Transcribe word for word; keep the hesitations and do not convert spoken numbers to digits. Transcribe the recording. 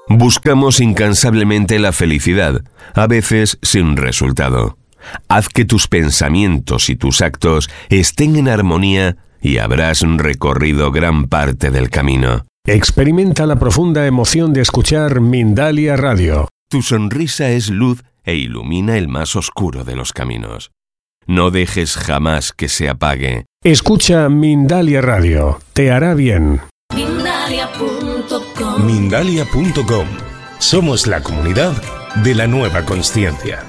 Buscamos incansablemente la felicidad, a veces sin resultado. Haz que tus pensamientos y tus actos estén en armonía y habrás recorrido gran parte del camino. Experimenta la profunda emoción de escuchar Mindalia Radio. Tu sonrisa es luz e ilumina el más oscuro de los caminos. No dejes jamás que se apague. Escucha Mindalia Radio. Te hará bien. Mindalia punto com Mindalia punto com. Somos la comunidad de la nueva consciencia.